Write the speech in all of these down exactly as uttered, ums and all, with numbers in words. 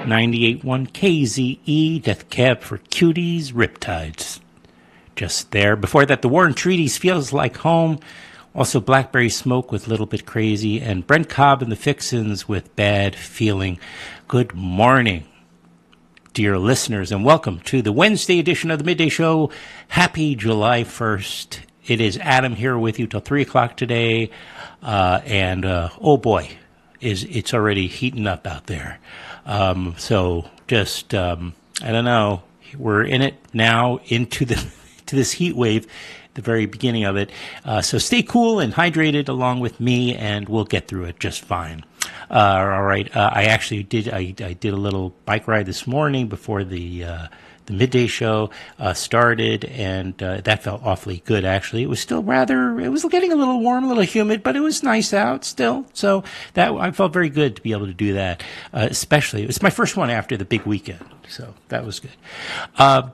ninety-eight point one K Z E, Death Cab for Cuties, Riptides. Just there. Before that, The War and Treaties, Feels Like Home. Also, Blackberry Smoke with Little Bit Crazy. And Brent Cobb and the Fixins with Bad Feeling. Good morning, dear listeners, and welcome to the Wednesday edition of the Midday Show. Happy July first. It is Adam here with you till three o'clock today. Uh, and, uh, oh boy, is it's already heating up out there. Um, so just, um, I don't know, we're in it now into the, to this heat wave, the very beginning of it. Uh, so stay cool and hydrated along with me, and we'll get through it just fine. Uh, all right. Uh, I actually did, I, I did a little bike ride this morning before the, uh, the midday show, uh, started, and, uh, that felt awfully good, actually. It was still rather, it was getting a little warm, a little humid, but it was nice out still. So that, I felt very good to be able to do that, uh, especially, it was my first one after the big weekend. So that was good. Uh,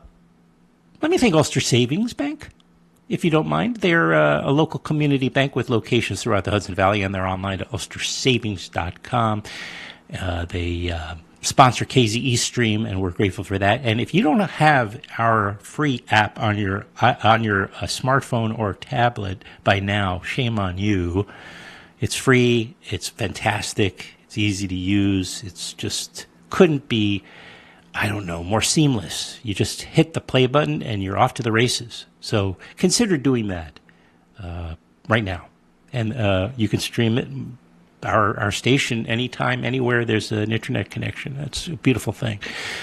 let me thank Ulster Savings Bank, if you don't mind. They're uh, a local community bank with locations throughout the Hudson Valley, and they're online at ulster savings dot com. Uh, they uh, sponsor K Z E Stream, and we're grateful for that. And if you don't have our free app on your uh, on your uh, smartphone or tablet by now, shame on you. It's free. It's fantastic. It's easy to use. It's just couldn't be, I don't know, more seamless. You just hit the play button and you're off to the races. So consider doing that uh, right now. And uh, you can stream it, our, our station, anytime, anywhere there's an internet connection. That's a beautiful thing.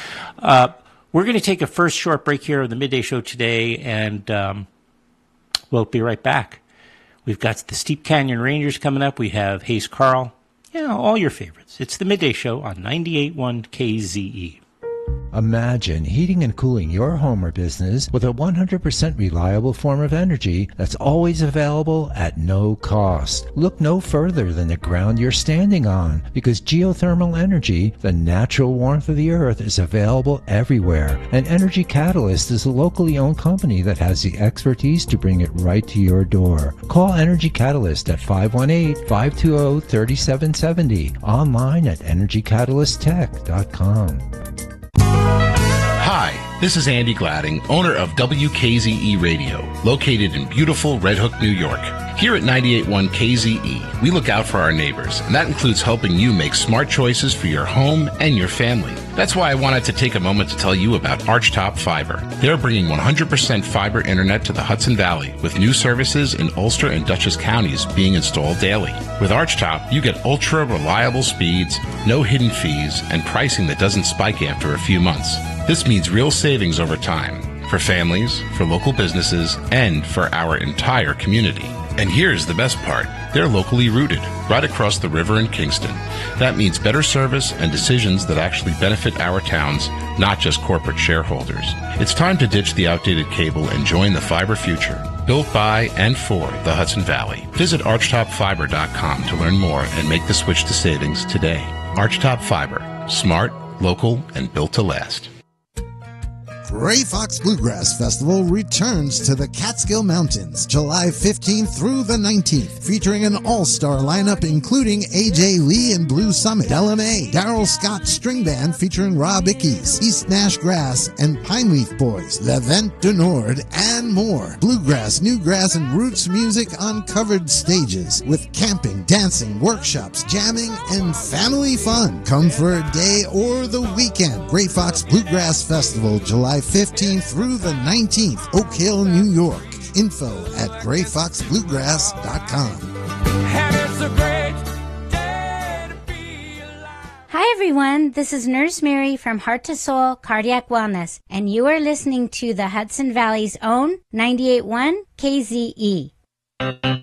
Uh, we're going to take a first short break here of the Midday Show today, and um, we'll be right back. We've got the Steep Canyon Rangers coming up. We have Hayes Carl. You know, all your favorites. It's the Midday Show on ninety-eight point one K Z E. Imagine heating and cooling your home or business with a one hundred percent reliable form of energy that's always available at no cost. Look no further than the ground you're standing on, because geothermal energy, the natural warmth of the earth, is available everywhere. And Energy Catalyst is a locally owned company that has the expertise to bring it right to your door. Call Energy Catalyst at five one eight, five two zero, three seven seven zero, online at energy catalyst tech dot com. Hi, this is Andy Gladding, owner of W K Z E Radio, located in beautiful Red Hook, New York. Here at ninety-eight point one K Z E, we look out for our neighbors, and that includes helping you make smart choices for your home and your family. That's why I wanted to take a moment to tell you about Archtop Fiber. They're bringing one hundred percent fiber internet to the Hudson Valley, with new services in Ulster and Dutchess counties being installed daily. With Archtop, you get ultra-reliable speeds, no hidden fees, and pricing that doesn't spike after a few months. This means real savings over time, for families, for local businesses, and for our entire community. And here's the best part. They're locally rooted, right across the river in Kingston. That means better service and decisions that actually benefit our towns, not just corporate shareholders. It's time to ditch the outdated cable and join the fiber future, built by and for the Hudson Valley. Visit archtop fiber dot com to learn more and make the switch to savings today. Archtop Fiber, smart, local, and built to last. Gray Fox Bluegrass Festival returns to the Catskill Mountains July fifteenth through the nineteenth, featuring an all-star lineup including A J Lee and Blue Summit, Della May, Daryl Scott String Band featuring Rob Ickes, East Nash Grass, and Pineleaf Boys, Le Vent du Nord, and more. Bluegrass, newgrass, and roots music on covered stages with camping, dancing, workshops, jamming, and family fun. Come for a day or the weekend. Gray Fox Bluegrass Festival, July fifteenth through the nineteenth, Oak Hill, New York. Info at gray fox bluegrass dot com. Hi everyone, this is Nurse Mary from Heart to Soul Cardiac Wellness, and you are listening to the Hudson Valley's own ninety-eight point one K Z E.